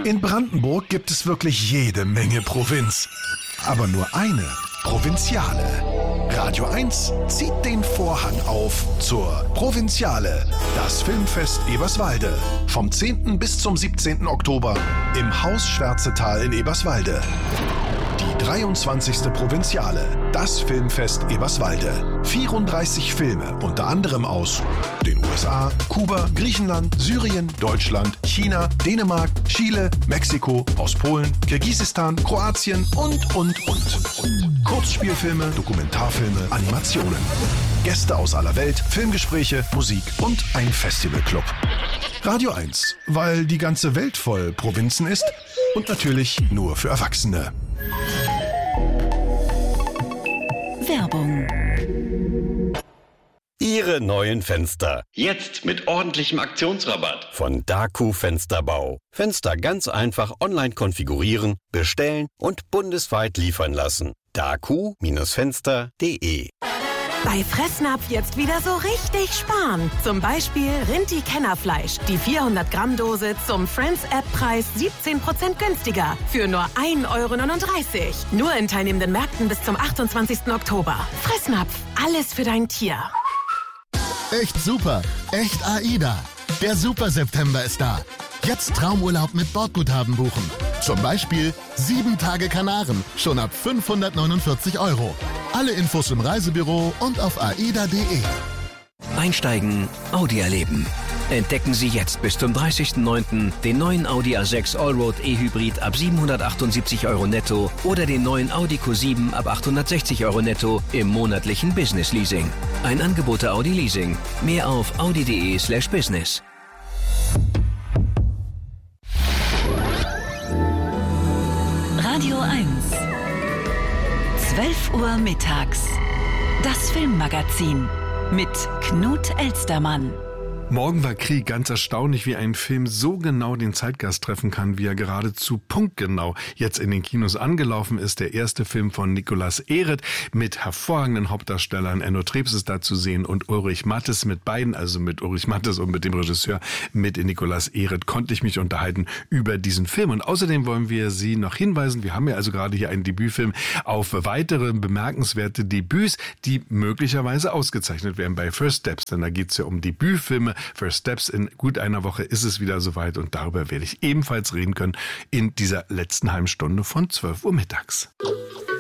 In Brandenburg gibt es wirklich jede Menge Provinz. Aber nur eine Provinziale. Radio 1 zieht den Vorhang auf zur Provinziale, das Filmfest Eberswalde. Vom 10. bis zum 17. Oktober im Haus Schwärzetal in Eberswalde. Die 23. Provinziale, das Filmfest Eberswalde. 34 Filme, unter anderem aus den USA, Kuba, Griechenland, Syrien, Deutschland, China, Dänemark, Chile, Mexiko, aus Polen, Kirgisistan, Kroatien und. Kurzspielfilme, Dokumentarfilme, Animationen. Gäste aus aller Welt, Filmgespräche, Musik und ein Festivalclub. Radio 1, weil die ganze Welt voll Provinzen ist und natürlich nur für Erwachsene. Werbung. Ihre neuen Fenster. Jetzt mit ordentlichem Aktionsrabatt. Von Daku Fensterbau. Fenster ganz einfach online konfigurieren, bestellen und bundesweit liefern lassen. daku-fenster.de. Bei Fressnapf jetzt wieder so richtig sparen. Zum Beispiel Rinti-Kennerfleisch. Die 400-Gramm-Dose zum Friends-App-Preis 17% günstiger. Für nur 1,39 Euro. Nur in teilnehmenden Märkten bis zum 28. Oktober. Fressnapf. Alles für dein Tier. Echt super. Echt AIDA. Der Super September ist da. Jetzt Traumurlaub mit Bordguthaben buchen. Zum Beispiel 7 Tage Kanaren. Schon ab 549 Euro. Alle Infos im Reisebüro und auf aida.de. Einsteigen, Audi erleben. Entdecken Sie jetzt bis zum 30.09. den neuen Audi A6 Allroad E-Hybrid ab 778 Euro netto oder den neuen Audi Q7 ab 860 Euro netto im monatlichen Business Leasing. Ein Angebot der Audi Leasing. Mehr auf audi.de/business. Radio 1. 12 Uhr mittags. Das Filmmagazin mit Knut Elstermann. Morgen war Krieg. Ganz erstaunlich, wie ein Film so genau den Zeitgeist treffen kann, wie er geradezu punktgenau jetzt in den Kinos angelaufen ist. Der erste Film von Nicolas Ehret mit hervorragenden Hauptdarstellern. Enno Trebs ist da zu sehen und Ulrich Mattes. Mit beiden, also mit Ulrich Mattes und mit dem Regisseur, mit Nicolas Ehret, konnte ich mich unterhalten über diesen Film. Und außerdem wollen wir Sie noch hinweisen, wir haben ja also gerade hier einen Debütfilm, auf weitere bemerkenswerte Debüts, die möglicherweise ausgezeichnet werden bei First Steps. Denn da geht es ja um Debütfilme. First Steps, in gut einer Woche ist es wieder soweit und darüber werde ich ebenfalls reden können in dieser letzten halben Stunde von 12 Uhr mittags.